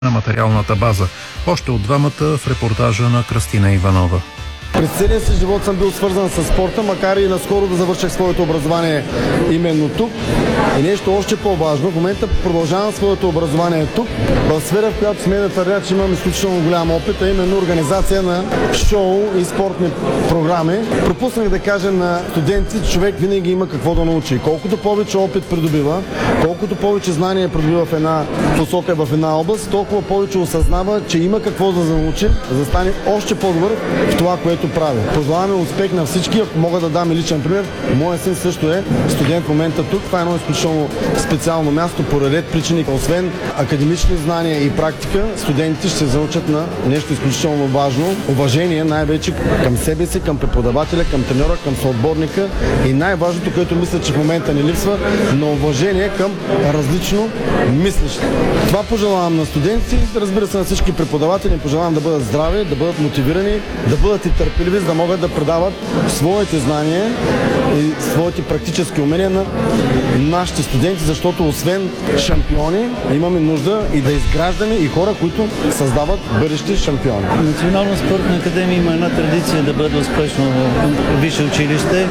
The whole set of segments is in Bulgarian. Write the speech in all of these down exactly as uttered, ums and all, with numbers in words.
на материалната база. Още от двамата в репортажа на Кръстина Иванова. През целия си живот съм бил свързан с спорта, макар и наскоро да завърших своето образование именно тук. И нещо още по-важно, в момента продължавам своето образование тук, в сфера, в която сме да твърдя, че имам изключително голям опит, а именно организация на шоу и спортни програми. Пропуснах да кажа на студентите, че човек винаги има какво да научи. Колкото повече опит придобива, колкото повече знания придобива в една посока, в една област, толкова повече осъзнава, че има какво да научи, за да стане още по-добър в това, което прави. Пожелаваме успех на всички. Ако мога да дам и личен пример, моят син също е студент в момента тук. Това е едно изключително специално място по ред причини. Освен академични знания и практика, студентите ще се научат на нещо изключително важно. Уважение най-вече към себе си, към преподавателя, към треньора, към съотборника и най-важното, което мисля, че в момента не липсва, на уважение към различно мислещи. Това пожелавам на студентите, разбира се, на всички преподаватели. Пожелавам да бъдат здрави, да бъдат мотивирани, да бъдат и търпеливи, за да могат да предават своите знания и своите практически умения на нашите студенти, защото освен шампиони, имаме нужда и да изграждаме и хора, които създават бъдещи шампиони. Национална спортна академия има една традиция да бъде успешно висше училище,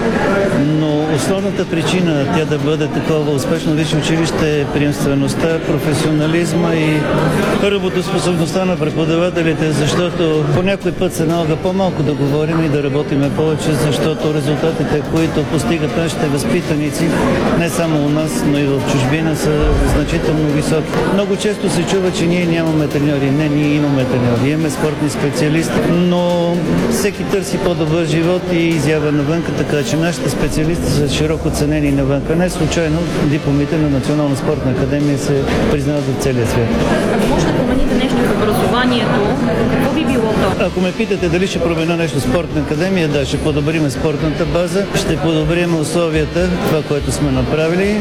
но основната причина тя да бъде такова успешно висше училище е приемствеността, професионализма и работоспособността на преподавателите, защото по някой път се налага по-малко да говорим и да работиме повече, защото резултатите, които постигат нашите възпитаници, не само у нас, но и в чужбина, са значително високи. Много често се чува, че ние нямаме треньори. Не, ние имаме треньори. Имаме спортни специалисти, но всеки търси по-добър живот и изява навънка, така че нашите специалисти са широко ценени навънка. Не случайно дипломите на Национална спортна академия се признават в целия свят. Ако може да промените нещо в образованието, какво би било то? Ако ме питате дали ще променя нещо в спортна академия, да, ще подобрим спортната база, ще подобрим условията, това, което сме направили,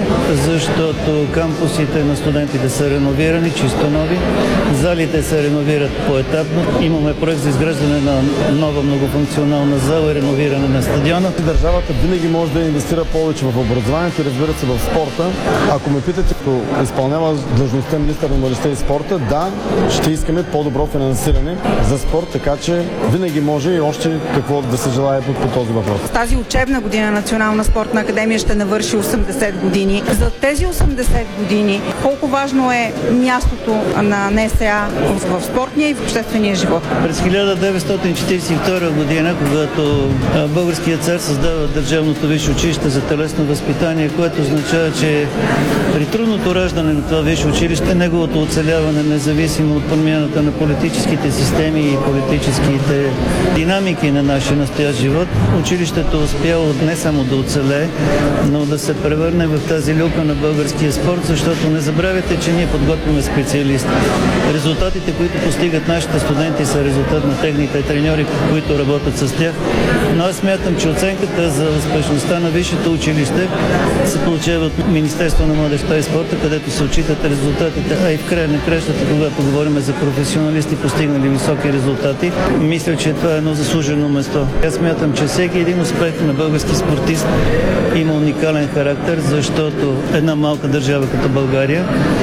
защото кампусите на студентите са реновирани, чисто нови, залите се реновират поетапно. Имаме проект за изграждане на нова многофункционална зала и реновиране на стадиона. Държавата винаги може да инвестира повече в образованието и, разбира се, в спорта. Ако ме питате, като изпълнява длъжността министър на младежта и спорта, да, ще искаме по-добро финансиране за спорт, така че винаги може и още какво да се желае по, по този въпрос. Тази учебна година Национална спортна академия ще навърши осемдесет години. За тези осемдесет години колко важно е мястото на НСА в спортния и в обществения живот? През хиляда деветстотин четиридесет и втора година, когато българският цар създава Държавното висше училище за телесно възпитание, което означава, че при трудното раждане на това висше училище, неговото оцеляване, независимо от промяната на политическите системи и политическите динамики на нашия настоящ живот, училището успяло не само да оцелее, но да се превърне в тази люлка на българския спорт, защото не забравяйте, че ние подготвяме специалисти. Резултатите, които постигат нашите студенти, са резултат на техните треньори, които работят с тях. Но аз смятам, че оценката за успешността на висшето училище се получава от Министерство на младежта и спорта, където се отчитат резултатите, а и в края на кращата, когато говорим за професионалисти, постигнали високи резултати, мисля, че това е едно заслужено место. Аз смятам, че всеки един успех на български спортист има уникален характер, защото една малка държава като България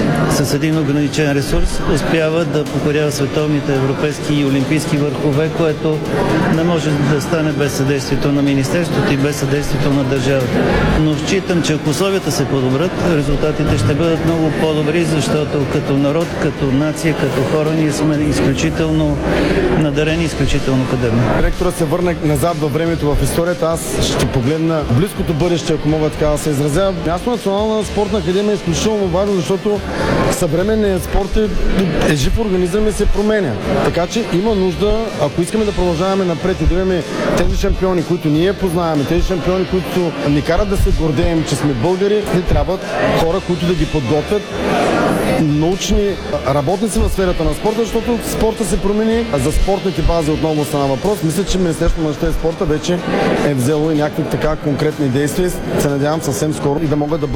с един ограничен ресурс успява да покорява световните, европейски и олимпийски върхове, което не може да стане без съдействието на Министерството и без съдействието на държавата. Но считам, че ако условията се подобрят, резултатите ще бъдат много по-добри, защото като народ, като нация, като хора ние сме изключително надарени, изключително кадърни. Ректора се върна назад във времето в историята. Аз ще погледна близкото бъдеще, ако мога така да се изразя. Място Национална спортна академия е изключително важно, защото съвременният спорт е, е жив организъм и се променя. Така че има нужда, ако искаме да продължаваме напред и да имаме тези шампиони, които ние познаваме, тези шампиони, които ни карат да се гордеем, че сме българи, ни трябват хора, които да ги подготвят, научни работници в сферата на спорта, защото спорта се промени. А за спортните бази отново стана въпрос. Мисля, че Министерството на младежта и спорта вече е взело и някакви така конкретни действия. Се надявам съвсем скоро и да могат да бъдат